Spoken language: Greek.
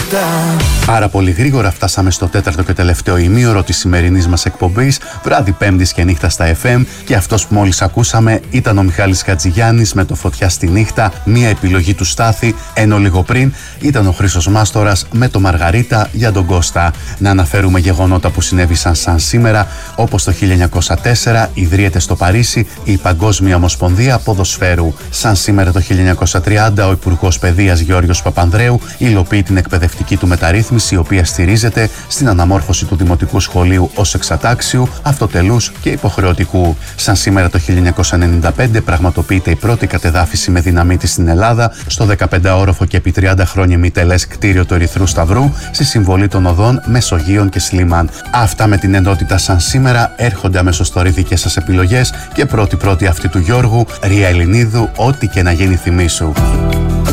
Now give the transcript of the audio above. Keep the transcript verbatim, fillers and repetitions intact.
νύχτα. Πάρα πολύ γρήγορα φτάσαμε στο τέταρτο και τελευταίο ημίωρο της σημερινής μας εκπομπής, βράδυ Πέμπτης και νύχτα στα εφ εμ, και αυτός που μόλις ακούσαμε ήταν ο Μιχάλης Χατζηγιάννης με το Φωτιά στη νύχτα, μία επιλογή του Στάθη, ενώ λίγο πριν ήταν ο Χρήστος Μάστορας με το Μαργαρίτα για τον Κώστα. Να αναφέρουμε γεγονότα που συνέβησαν σαν σήμερα, όπως το χίλια εννιακόσια τέσσερα ιδρύεται στο Παρίσι η Παγκόσμια Ομοσπονδία Ποδοσφαίρου. Σαν σήμερα το χίλια εννιακόσια τριάντα ο Υπουργός Παιδείας Γεώργιος Παπανδρέου υλοποιεί την εκπαιδευτική του μεταρρύθμιση, η οποία στηρίζεται στην αναμόρφωση του Δημοτικού Σχολείου ως εξατάξιου, αυτοτελούς και υποχρεωτικού. Σαν σήμερα το χίλια εννιακόσια ενενήντα πέντε πραγματοποιείται η πρώτη κατεδάφιση με δυναμίτη στην Ελλάδα, στο δεκαπεντάωροφο και επί τριάντα χρόνια μητελές κτίριο του Ερυθρού Σταυρού, στη συμβολή των οδών Μεσογείων και Σλίμαν. Αυτά με την ενότητα σαν σήμερα. Έρχονται αμέσως τώρα οι δικές σας επιλογές και πρώτη-πρώτη αυτή του Γιώργου, Ρία Ελληνίδου, ό,τι και να γίνει θυμίσου.